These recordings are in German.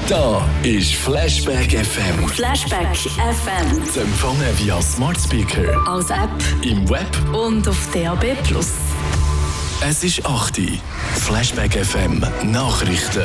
Da ist Flashback FM. Flashback FM. Zu empfangen via Smart Speaker, Als App im Web. und auf DAB+. Es ist 8 Uhr. Flashback FM Nachrichten.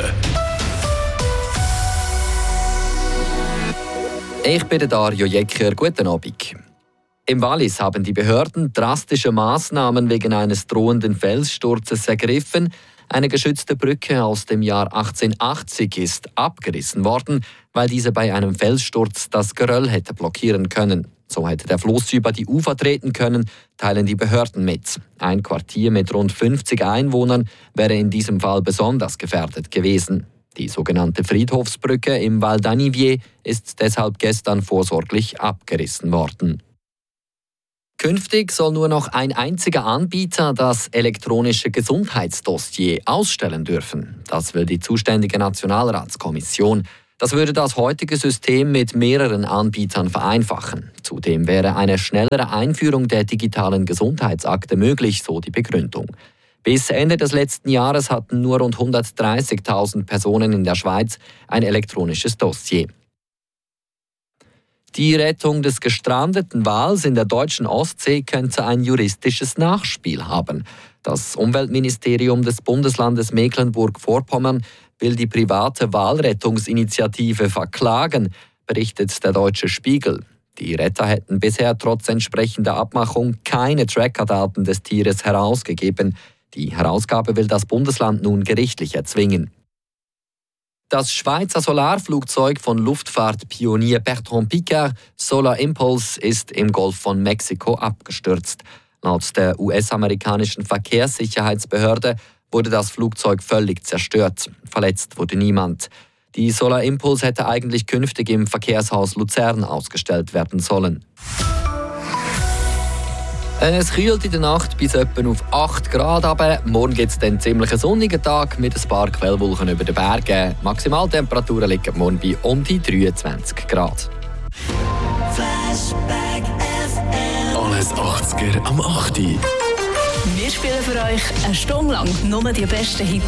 Ich bin Dario Jecker. Guten Abend. Im Wallis haben die Behörden drastische Maßnahmen wegen eines drohenden Felssturzes ergriffen. Eine geschützte Brücke aus dem Jahr 1880 ist abgerissen worden, weil diese bei einem Felssturz das Geröll hätte blockieren können. So hätte der Fluss über die Ufer treten können, teilen die Behörden mit. Ein Quartier mit rund 50 Einwohnern wäre in diesem Fall besonders gefährdet gewesen. Die sogenannte Friedhofsbrücke im Val d'Anivier ist deshalb gestern vorsorglich abgerissen worden. Künftig soll nur noch ein einziger Anbieter das elektronische Gesundheitsdossier ausstellen dürfen. Das will die zuständige Nationalratskommission. Das würde das heutige System mit mehreren Anbietern vereinfachen. Zudem wäre eine schnellere Einführung der digitalen Gesundheitsakte möglich, so die Begründung. Bis Ende des letzten Jahres hatten nur rund 130.000 Personen in der Schweiz ein elektronisches Dossier. Die Rettung des gestrandeten Wals in der deutschen Ostsee könnte ein juristisches Nachspiel haben. Das Umweltministerium des Bundeslandes Mecklenburg-Vorpommern will die private Walrettungsinitiative verklagen, berichtet der Deutsche Spiegel. Die Retter hätten bisher trotz entsprechender Abmachung keine Trackerdaten des Tieres herausgegeben. Die Herausgabe will das Bundesland nun gerichtlich erzwingen. Das Schweizer Solarflugzeug von Luftfahrtpionier Bertrand Piccard, Solar Impulse, ist im Golf von Mexiko abgestürzt. Laut der US-amerikanischen Verkehrssicherheitsbehörde wurde das Flugzeug völlig zerstört. Verletzt wurde niemand. Die Solar Impulse hätte eigentlich künftig im Verkehrshaus Luzern ausgestellt werden sollen. Es kühlt in der Nacht bis etwa auf 8 Grad, aber morgen gibt es dann ziemlich einen sonnigen Tag mit ein paar Quellwolken über den Bergen. Maximaltemperaturen liegen morgen bei um die 23 Grad. Flashback FM. Alles 80er am 8 Uhr. Wir spielen für euch eine Stunde lang nur die besten Hits